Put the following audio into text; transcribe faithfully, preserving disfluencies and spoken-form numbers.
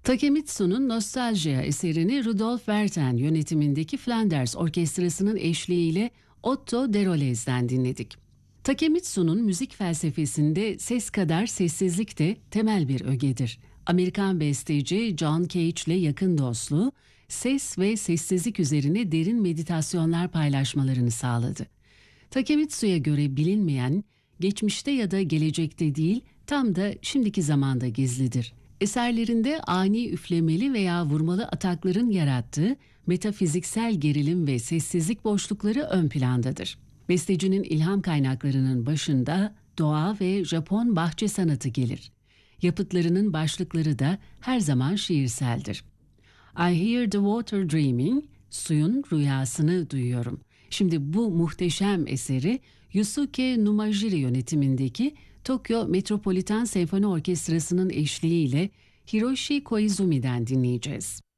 Takemitsu'nun Nostalgia eserini Rudolf Werthen yönetimindeki Flanders Orkestrası'nın eşliğiyle Otto Derolez'den dinledik. Takemitsu'nun müzik felsefesinde ses kadar sessizlik de temel bir ögedir. Amerikan besteci John Cage ile yakın dostluğu, ses ve sessizlik üzerine derin meditasyonlar paylaşmalarını sağladı. Takemitsu'ya göre bilinmeyen, geçmişte ya da gelecekte değil, tam da şimdiki zamanda gizlidir. Eserlerinde ani üflemeli veya vurmalı atakların yarattığı metafiziksel gerilim ve sessizlik boşlukları ön plandadır. Bestecinin ilham kaynaklarının başında doğa ve Japon bahçe sanatı gelir. Yapıtlarının başlıkları da her zaman şiirseldir. I hear the water dreaming, suyun rüyasını duyuyorum. Şimdi bu muhteşem eseri Yusuke Numajiri yönetimindeki Tokyo Metropolitan Senfoni Orkestrası'nın eşliğiyle Hiroshi Koizumi'den dinleyeceğiz.